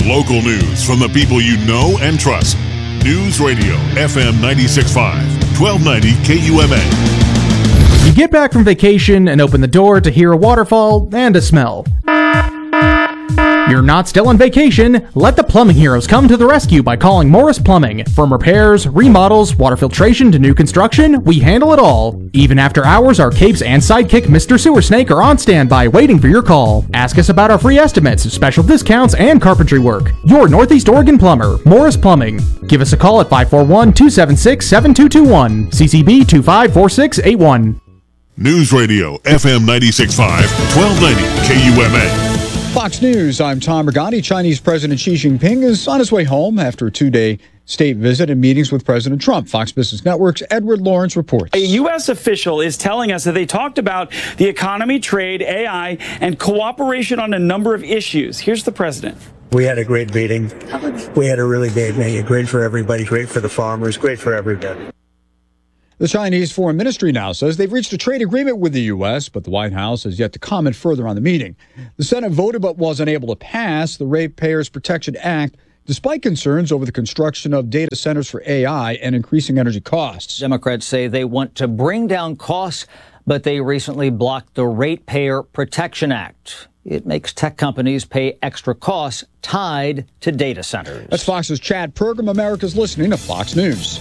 Local news from the people you know and trust. News Radio FM 96.5, 1290 KUMA. You get back from vacation and open the door to hear a waterfall and a smell. You're not still on vacation. Let the plumbing heroes come to the rescue by calling Morris Plumbing. From repairs, remodels, water filtration to new construction, we handle it all. Even after hours, our capes and sidekick Mr. Sewer Snake are on standby waiting for your call. Ask us about our free estimates, special discounts, and carpentry work. Your Northeast Oregon plumber, Morris Plumbing. Give us a call at 541-276-7221. CCB 254681. News Radio FM 96.5, 1290 KUMA. Fox News, I'm Tom Regani. Chinese President Xi Jinping is on his way home after a two-day state visit and meetings with President Trump. Fox Business Network's Edward Lawrence reports. A U.S. official is telling us that they talked about the economy, trade, AI, and cooperation on a number of issues. Here's the president. We had a great meeting. We had a really great meeting. Great for everybody, great for the farmers, great for everybody. The Chinese Foreign Ministry now says they've reached a trade agreement with the U.S., but the White House has yet to comment further on the meeting. The Senate voted but wasn't able to pass the Ratepayers Protection Act, despite concerns over the construction of data centers for AI and increasing energy costs. Democrats say they want to bring down costs, but they recently blocked the Ratepayer Protection Act. It makes tech companies pay extra costs tied to data centers. That's Fox's Chad Pergram. America's listening to Fox News.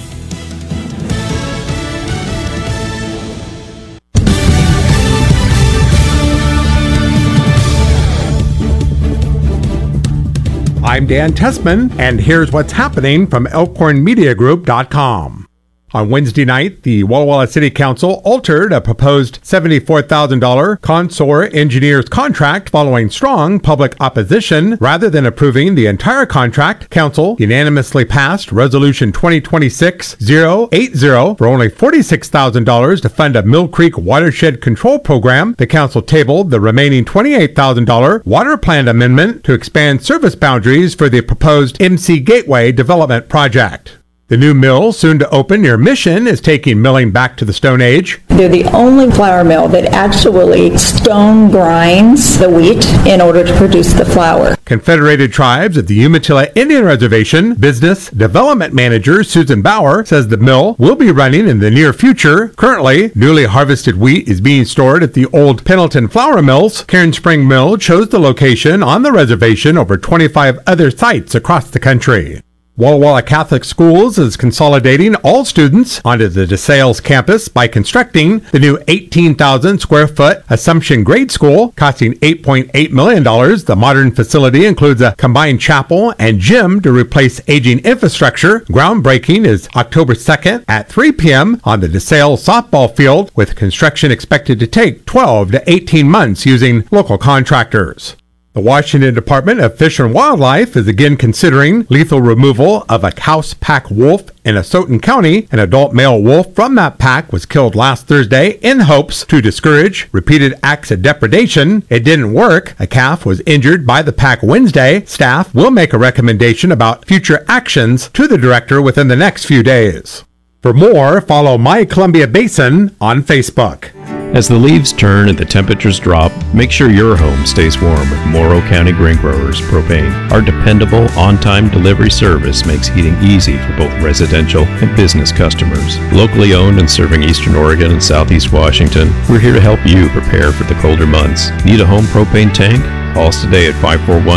I'm Dan Tessman, and here's what's happening from ElkhornMediaGroup.com. On Wednesday night, the Walla Walla City Council altered a proposed $74,000 Consor Engineers contract following strong public opposition. Rather than approving the entire contract, Council unanimously passed Resolution 2026-080 for only $46,000 to fund a Mill Creek watershed control program. The Council tabled the remaining $28,000 water plan amendment to expand service boundaries for the proposed MC Gateway development project. The new mill, soon to open near Mission, is taking milling back to the Stone Age. They're the only flour mill that actually stone grinds the wheat in order to produce the flour. Confederated Tribes at the Umatilla Indian Reservation Business Development Manager Susan Bauer says the mill will be running in the near future. Currently, newly harvested wheat is being stored at the old Pendleton Flour Mills. Cairn Spring Mill chose the location on the reservation over 25 other sites across the country. Walla Walla Catholic Schools is consolidating all students onto the DeSales campus by constructing the new 18,000 square foot Assumption Grade School, costing $8.8 million. The modern facility includes a combined chapel and gym to replace aging infrastructure. Groundbreaking is October 2nd at 3 p.m. on the DeSales softball field, with construction expected to take 12 to 18 months using local contractors. The Washington Department of Fish and Wildlife is again considering lethal removal of a Couse pack wolf in Asotin County. An adult male wolf from that pack was killed last Thursday in hopes to discourage repeated acts of depredation. It didn't work. A calf was injured by the pack Wednesday. Staff will make a recommendation about future actions to the director within the next few days. For more, follow My Columbia Basin on Facebook. As the leaves turn and the temperatures drop, make sure your home stays warm with Morrow County Grain Growers Propane. Our dependable, on-time delivery service makes heating easy for both residential and business customers. Locally owned and serving Eastern Oregon and Southeast Washington, we're here to help you prepare for the colder months. Need a home propane tank? Call us today at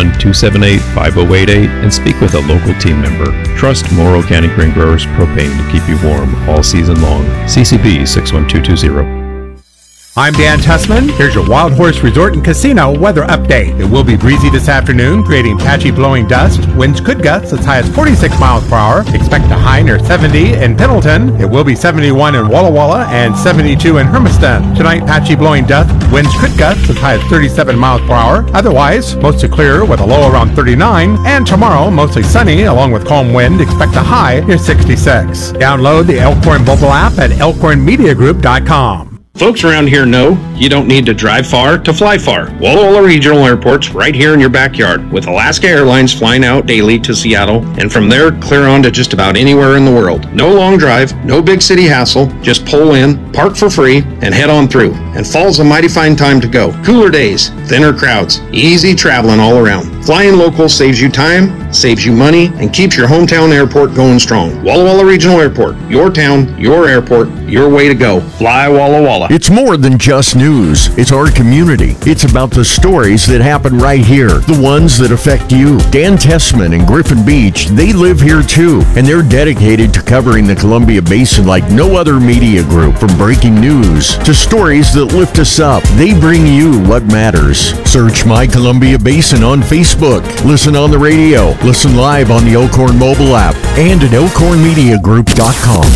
541-278-5088 and speak with a local team member. Trust Morrow County Grain Growers Propane to keep you warm all season long. CCB 61220. I'm Dan Tessman. Here's your Wild Horse Resort and Casino weather update. It will be breezy this afternoon, creating patchy blowing dust. Winds could gust as high as 46 miles per hour. Expect a high near 70 in Pendleton. It will be 71 in Walla Walla and 72 in Hermiston. Tonight, patchy blowing dust. Winds could gust as high as 37 miles per hour. Otherwise, mostly clear with a low around 39. And tomorrow, mostly sunny along with calm wind. Expect a high near 66. Download the Elkhorn mobile app at ElkhornMediaGroup.com. Folks around here know you don't need to drive far to fly far. Walla Walla Regional Airport's right here in your backyard, with Alaska Airlines flying out daily to Seattle, and from there clear on to just about anywhere in the world. No long drive, no big city hassle, just pull in, park for free, and head on through. And fall's a mighty fine time to go. Cooler days, thinner crowds, easy traveling all around. Flying local saves you time, saves you money, and keeps your hometown airport going strong. Walla Walla Regional Airport. Your town, your airport, your way to go. Fly Walla Walla. It's more than just news. It's our community. It's about the stories that happen right here, the ones that affect you. Dan Tessman and Griffin Beach, they live here too, and they're dedicated to covering the Columbia Basin like no other media group. From breaking news to stories that lift us up, they bring you what matters. Search My Columbia Basin on Facebook. Listen on the radio. Listen live on the Elkhorn mobile app and at elkhornmediagroup.com.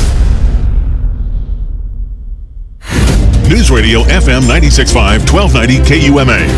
News Radio FM 96.5, 1290 KUMA.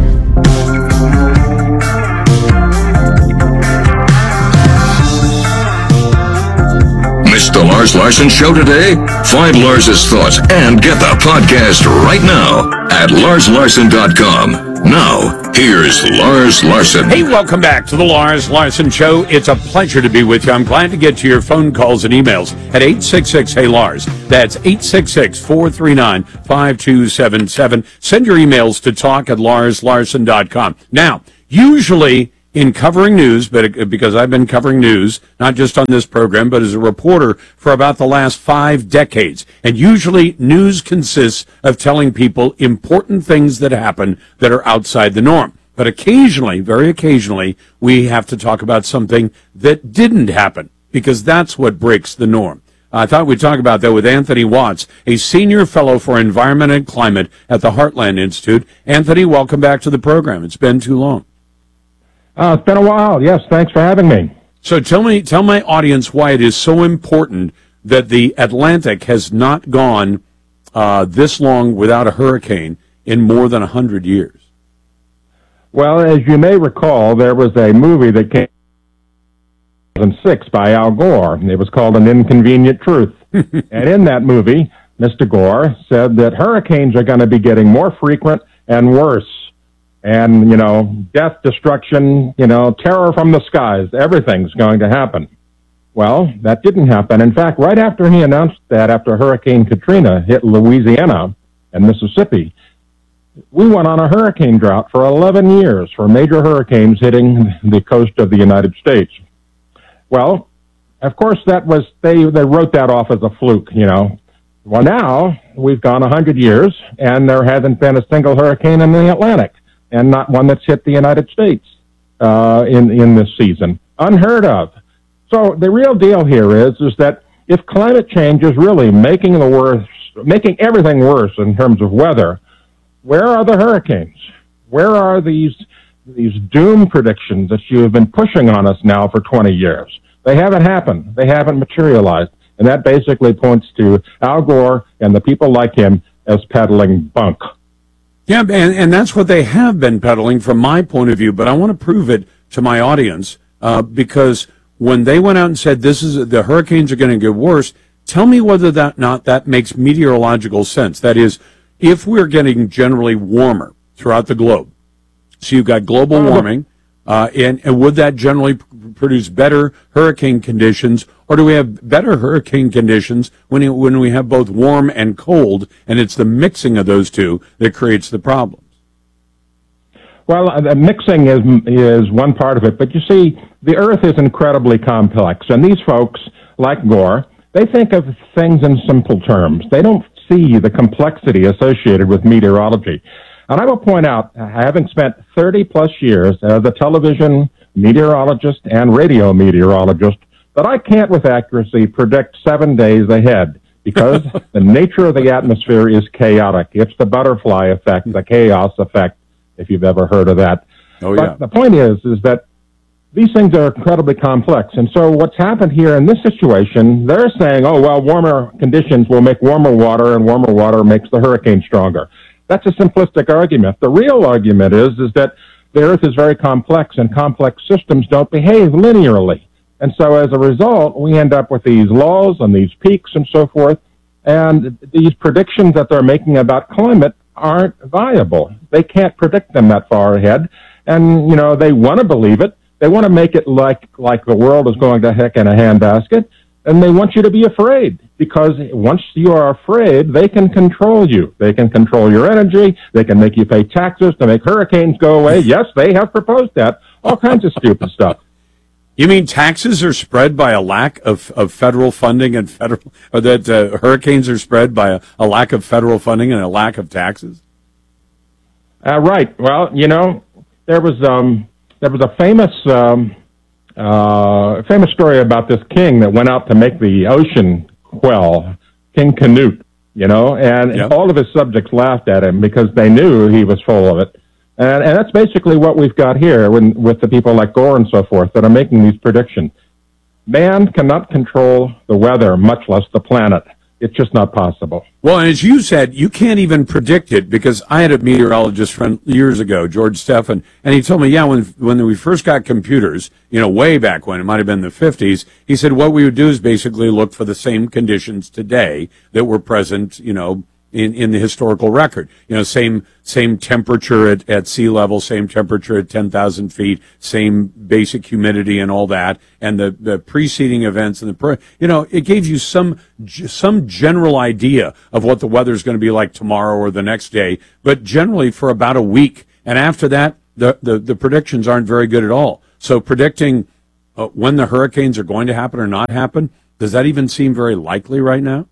Missed the Lars Larson Show today? Find Lars's thoughts and get the podcast right now at larslarson.com. Now, here's Lars Larson. Hey, welcome back to the Lars Larson Show. It's a pleasure to be with you. I'm glad to get to your phone calls and emails at 866-HEY-LARS. That's 866-439-5277. Send your emails to talk@larslarson.com. Now, usually in covering news, but because I've been covering news, not just on this program, but as a reporter for about the last 5 decades. And usually news consists of telling people important things that happen that are outside the norm. But occasionally, very occasionally, we have to talk about something that didn't happen, because that's what breaks the norm. I thought we'd talk about that with Anthony Watts, a senior fellow for environment and climate at the Heartland Institute. Anthony, welcome back to the program. It's been too long. It's been a while. Yes, thanks for having me. So tell my audience why it is so important that the Atlantic has not gone this long without a hurricane in more than 100 years. Well, as you may recall, there was a movie that came in 2006 by Al Gore. It was called An Inconvenient Truth. And in that movie, Mr. Gore said that hurricanes are going to be getting more frequent and worse. And, death, destruction, terror from the skies, everything's going to happen. Well, that didn't happen. In fact, right after he announced that, after Hurricane Katrina hit Louisiana and Mississippi, we went on a hurricane drought for 11 years for major hurricanes hitting the coast of the United States. Well, of course, they wrote that off as a fluke, Well, now we've gone 100 years, and there hasn't been a single hurricane in the Atlantic, and not one that's hit the United States in this season. Unheard of. So the real deal here is that if climate change is really making everything worse in terms of weather, where are the hurricanes? Where are these doom predictions that you have been pushing on us now for 20 years? They haven't happened. They haven't materialized. And that basically points to Al Gore and the people like him as peddling bunk. Yeah, and that's what they have been peddling from my point of view, but I want to prove it to my audience because when they went out and said the hurricanes are going to get worse, tell me whether that makes meteorological sense. That is, if we're getting generally warmer throughout the globe, so you've got global warming, and would that generally produce better hurricane conditions, or do we have better hurricane conditions when we have both warm and cold, and it's the mixing of those two that creates the problems? Well, the mixing is one part of it, but you see, the Earth is incredibly complex, and these folks, like Gore, they think of things in simple terms. They don't see the complexity associated with meteorology. And I will point out, having spent 30-plus years as a television meteorologist and radio meteorologist, that I can't with accuracy predict 7 days ahead because the nature of the atmosphere is chaotic. It's the butterfly effect, the chaos effect, if you've ever heard of that. Oh, yeah. But the point is that these things are incredibly complex. And so what's happened here in this situation, they're saying, oh, well, warmer conditions will make warmer water, and warmer water makes the hurricane stronger. That's a simplistic argument. The real argument is that the Earth is very complex, and complex systems don't behave linearly. And so as a result, we end up with these laws and these peaks and so forth, and these predictions that they're making about climate aren't viable. They can't predict them that far ahead, and, they want to believe it. They want to make it like the world is going to heck in a handbasket, And they want you to be afraid, because once you are afraid, they can control you. They can control your energy. They can make you pay taxes to make hurricanes go away. Yes, they have proposed that. All kinds of stupid stuff. You mean taxes are spread by a lack of federal funding and or that hurricanes are spread by a lack of federal funding and a lack of taxes? Right. Well, there was a famous story about this king that went out to make the ocean quell, King Canute, and all of his subjects laughed at him because they knew he was full of it. And that's basically what we've got here with the people like Gore and so forth that are making these predictions. Man cannot control the weather, much less the planet. It's just not possible. Well, and as you said, you can't even predict it, because I had a meteorologist friend years ago, George Stephan, and he told me, when we first got computers, way back when, it might have been the 50s, he said what we would do is basically look for the same conditions today that were present, in the historical record. Same temperature at sea level, same temperature at 10,000 feet, same basic humidity and all that, and the preceding events and it gave you some general idea of what the weather's going to be like tomorrow or the next day, but generally for about a week. And after that, the predictions aren't very good at all. So predicting when the hurricanes are going to happen or not happen, does that even seem very likely right now?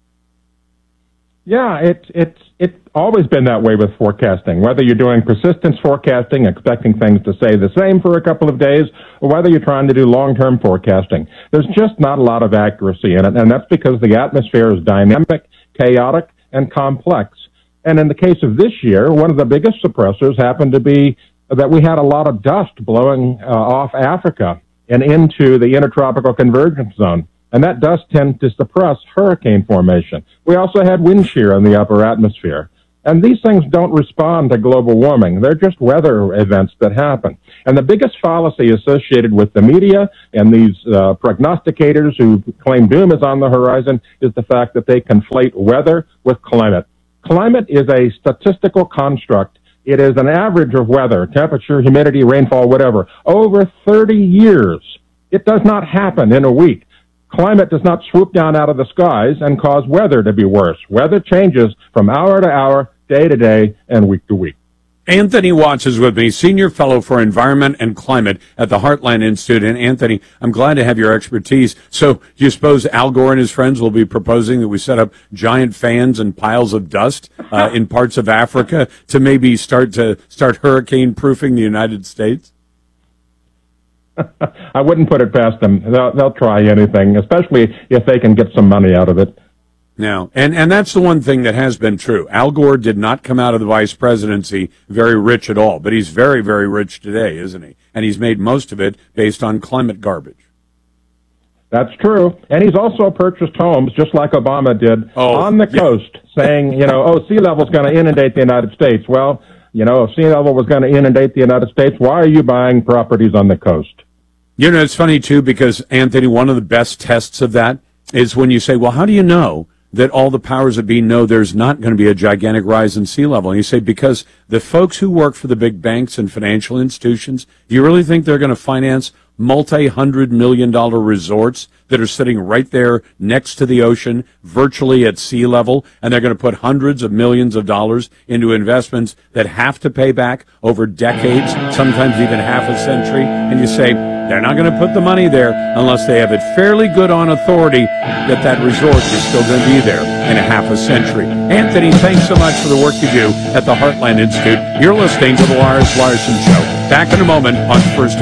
Yeah, it's always been that way with forecasting. Whether you're doing persistence forecasting, expecting things to stay the same for a couple of days, or whether you're trying to do long-term forecasting, there's just not a lot of accuracy in it, and that's because the atmosphere is dynamic, chaotic, and complex. And in the case of this year, one of the biggest suppressors happened to be that we had a lot of dust blowing off Africa and into the intertropical convergence zone. And that dust tends to suppress hurricane formation. We also had wind shear in the upper atmosphere. And these things don't respond to global warming. They're just weather events that happen. And the biggest fallacy associated with the media and these prognosticators who claim doom is on the horizon is the fact that they conflate weather with climate. Climate is a statistical construct. It is an average of weather, temperature, humidity, rainfall, whatever, over 30 years. It does not happen in a week. Climate does not swoop down out of the skies and cause weather to be worse. Weather changes from hour to hour, day to day, and week to week. Anthony Watts is with me, Senior Fellow for Environment and Climate at the Heartland Institute. And Anthony, I'm glad to have your expertise. So do you suppose Al Gore and his friends will be proposing that we set up giant fans and piles of dust in parts of Africa to maybe start hurricane-proofing the United States? I wouldn't put it past them. They'll try anything, especially if they can get some money out of it. No, and that's the one thing that has been true. Al Gore did not come out of the vice presidency very rich at all, but he's very, very rich today, isn't he? And he's made most of it based on climate garbage. That's true. And he's also purchased homes, just like Obama did, on the coast, saying, sea level's going to inundate the United States. Well, if sea level was going to inundate the United States, why are you buying properties on the coast? It's funny, too, because, Anthony, one of the best tests of that is when you say, well, how do you know that all the powers that be know there's not going to be a gigantic rise in sea level? And you say, because the folks who work for the big banks and financial institutions, do you really think they're going to finance multi-hundred-million-dollar resorts that are sitting right there next to the ocean, virtually at sea level, and they're going to put hundreds of millions of dollars into investments that have to pay back over decades, sometimes even half a century? And you say, they're not going to put the money there unless they have it fairly good on authority that resort is still going to be there in a half a century. Anthony, thanks so much for the work you do at the Heartland Institute. You're listening to The Lars Larson Show. Back in a moment on First